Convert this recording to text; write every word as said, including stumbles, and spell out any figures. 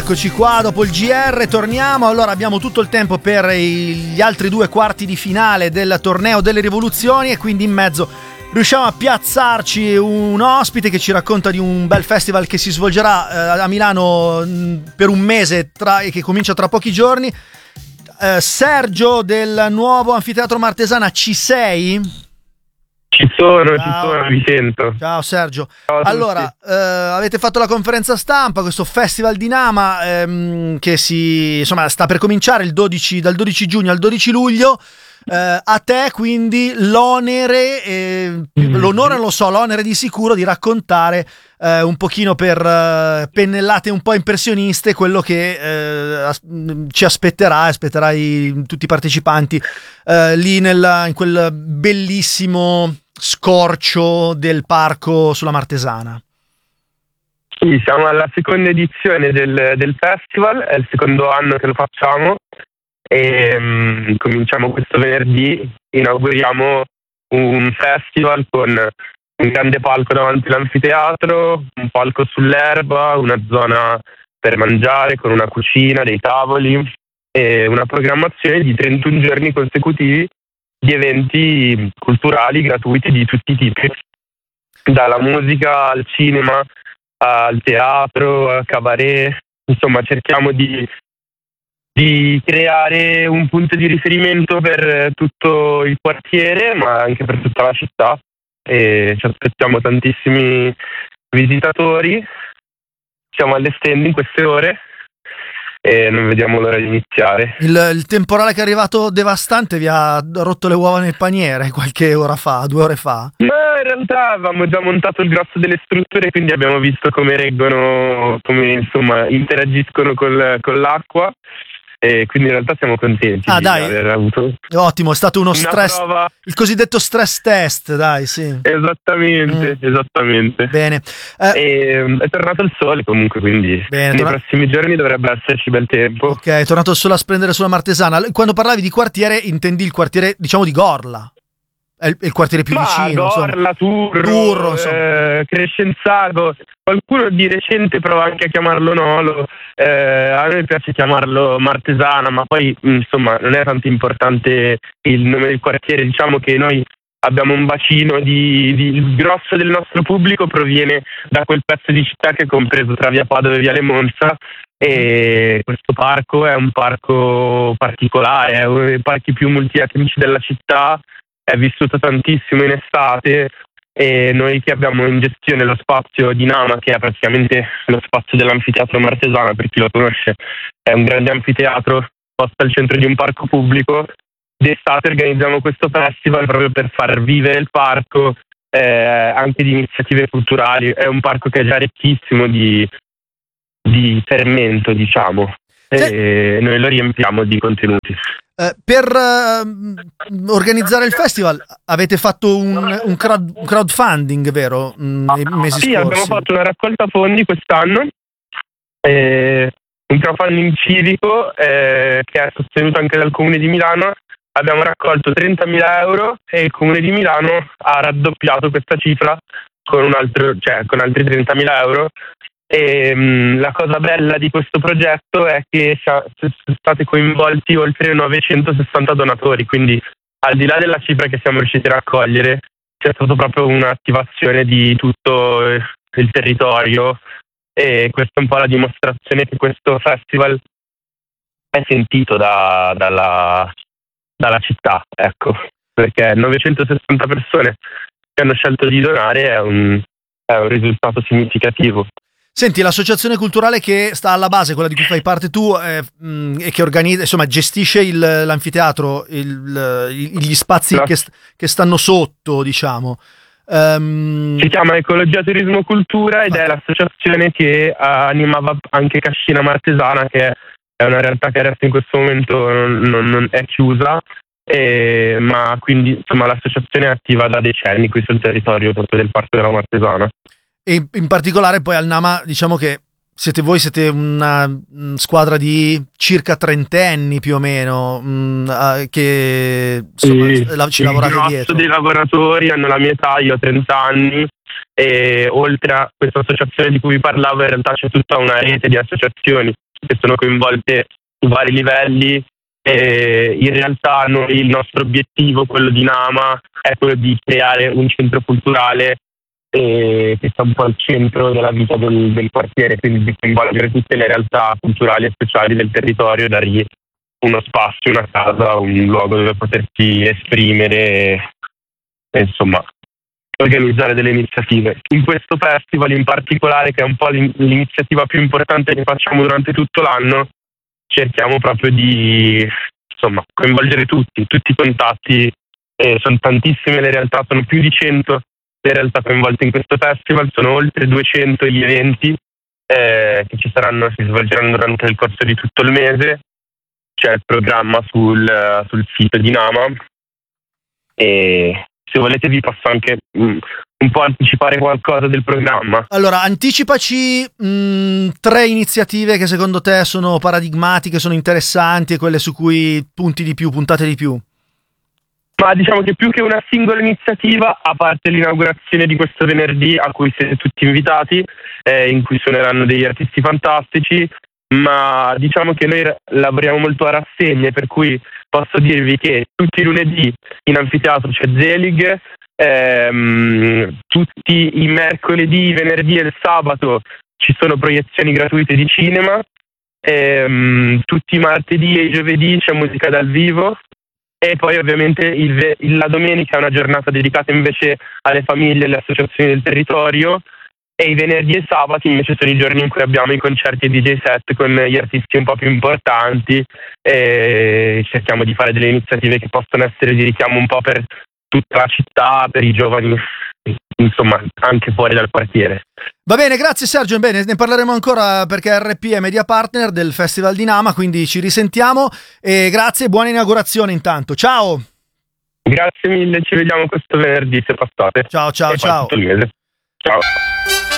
Eccoci qua dopo il G R, torniamo. Allora abbiamo tutto il tempo per gli altri due quarti di finale del torneo delle rivoluzioni e quindi in mezzo riusciamo a piazzarci un ospite che ci racconta di un bel festival che si svolgerà eh, a Milano mh, per un mese tra, e che comincia tra pochi giorni. eh, Sergio del nuovo Anfiteatro Martesana, ci sei? Ci sono, Ciao. ci sono, vi sento. Ciao Sergio. Ciao a allora, eh, avete fatto la conferenza stampa, questo festival di Nama ehm, che si insomma sta per cominciare il dodici, dal dodici giugno al dodici luglio. Eh, a te quindi l'onere, eh, l'onore non lo so, l'onere di sicuro di raccontare eh, un pochino per eh, pennellate un po' impressioniste quello che eh, as- ci aspetterà, aspetterai tutti i partecipanti eh, lì nel, in quel bellissimo scorcio del parco sulla Martesana. Sì, siamo alla seconda edizione del, del festival, è il secondo anno che lo facciamo e um, cominciamo questo venerdì, inauguriamo un festival con un grande palco davanti all'anfiteatro, un palco sull'erba, una zona per mangiare con una cucina, dei tavoli e una programmazione di trentuno giorni consecutivi di eventi culturali gratuiti di tutti i tipi, dalla musica al cinema al teatro, al cabaret. Insomma, cerchiamo di, di creare un punto di riferimento per tutto il quartiere, ma anche per tutta la città, e ci aspettiamo tantissimi visitatori. Stiamo allestendo in queste ore e non vediamo l'ora di iniziare. Il, il temporale che è arrivato devastante vi ha rotto le uova nel paniere qualche ora fa, due ore fa? Ma in realtà avevamo già montato il grosso delle strutture, quindi abbiamo visto come reggono, come insomma interagiscono col, con l'acqua, e quindi in realtà siamo contenti ah, di dai. aver avuto Ottimo, è stato uno una stress, prova. Il cosiddetto stress test, dai, sì. Esattamente, mm. esattamente. Bene. Eh, e, è tornato il sole comunque, quindi bene, nei torna... prossimi giorni dovrebbe esserci bel tempo. Ok, è tornato il sole a splendere sulla Martesana. Quando parlavi di quartiere, intendi il quartiere, diciamo, di Gorla? È il, è il quartiere più Ma vicino. Gorla, Turro, Turro eh, Crescenzago. Qualcuno di recente prova anche a chiamarlo Nolo. Eh, a noi piace chiamarlo Martesana, ma poi insomma non è tanto importante il nome del quartiere. Diciamo che noi abbiamo un bacino di, di il grosso del nostro pubblico proviene da quel pezzo di città che è compreso tra via Padova e Viale Monza, e questo parco è un parco particolare, è uno dei parchi più multietnici della città, è vissuto tantissimo in estate, e noi che abbiamo in gestione lo spazio di Nama, che è praticamente lo spazio dell'anfiteatro Martesana, per chi lo conosce, è un grande anfiteatro posto al centro di un parco pubblico. D'estate organizziamo questo festival proprio per far vivere il parco, eh, anche di iniziative culturali. È un parco che è già ricchissimo di, di fermento, diciamo, e noi lo riempiamo di contenuti. Eh, per uh, organizzare il festival avete fatto un, un, crowd, un crowdfunding, vero? Nei mesi sì, scorsi. Abbiamo fatto una raccolta fondi quest'anno, eh, un crowdfunding civico eh, che è sostenuto anche dal Comune di Milano. Abbiamo raccolto trentamila euro e il Comune di Milano ha raddoppiato questa cifra con un altro, cioè con altri trentamila euro. E mh, la cosa bella di questo progetto è che sono stati coinvolti oltre novecentosessanta donatori, quindi al di là della cifra che siamo riusciti a raccogliere c'è stata proprio un'attivazione di tutto il territorio, e questa è un po' la dimostrazione che questo festival è sentito da, dalla, dalla città, ecco, perché novecentosessanta persone che hanno scelto di donare è un, è un risultato significativo. Senti, l'associazione culturale che sta alla base, quella di cui fai parte tu, eh, mh, e che organizza, insomma, gestisce il, l'anfiteatro, il, il, gli spazi La... che, st- che stanno sotto, diciamo. Um... Si chiama Ecologia Turismo Cultura ed ah. è l'associazione che animava anche Cascina Martesana, che è una realtà che adesso in questo momento non, non, non è chiusa, e, ma quindi insomma l'associazione è attiva da decenni qui sul territorio proprio del Parco della Martesana. E in particolare poi al Nama, diciamo che siete voi siete una squadra di circa trentenni più o meno, mh, che insomma, sì, la, ci lavorate dietro. Il grosso dei lavoratori hanno la mia età, io ho trenta anni, e oltre a questa associazione di cui vi parlavo in realtà c'è tutta una rete di associazioni che sono coinvolte su vari livelli. E in realtà noi, il nostro obiettivo, quello di Nama, è quello di creare un centro culturale eh, che sta un po' al centro della vita del, del quartiere, quindi di coinvolgere tutte le realtà culturali e sociali del territorio, e dargli uno spazio, una casa, un luogo dove potersi esprimere e insomma organizzare delle iniziative. In questo festival in particolare, che è un po' l'iniziativa più importante che facciamo durante tutto l'anno, cerchiamo proprio di insomma coinvolgere tutti, tutti i contatti, eh, sono tantissime le realtà, sono più di cento le realtà coinvolte in questo festival, sono oltre duecento gli eventi eh, che ci saranno, si svolgeranno durante il corso di tutto il mese. C'è il programma sul, sul sito di Nama e se volete vi posso anche mh, un po' anticipare qualcosa del programma. Allora, anticipaci mh, tre iniziative che secondo te sono paradigmatiche, sono interessanti e quelle su cui punti di più, puntate di più. Ma diciamo che più che una singola iniziativa, a parte l'inaugurazione di questo venerdì a cui siete tutti invitati, eh, in cui suoneranno degli artisti fantastici, ma diciamo che noi lavoriamo molto a rassegne, per cui posso dirvi che tutti i lunedì in anfiteatro c'è Zelig, ehm, tutti i mercoledì, venerdì e il sabato ci sono proiezioni gratuite di cinema, ehm, tutti i martedì e i giovedì c'è musica dal vivo e poi ovviamente il, il, la domenica è una giornata dedicata invece alle famiglie e alle associazioni del territorio. E i venerdì e sabati invece sono i giorni in cui abbiamo i concerti e D J set con gli artisti un po' più importanti e cerchiamo di fare delle iniziative che possono essere di richiamo un po' per tutta la città, per i giovani, insomma anche fuori dal quartiere. Va bene, grazie Sergio, bene, ne parleremo ancora perché R P è media partner del Festival di Nama, quindi ci risentiamo e grazie e buona inaugurazione intanto, ciao! Grazie mille, ci vediamo questo venerdì se passate. Ciao ciao e ciao! Ciao!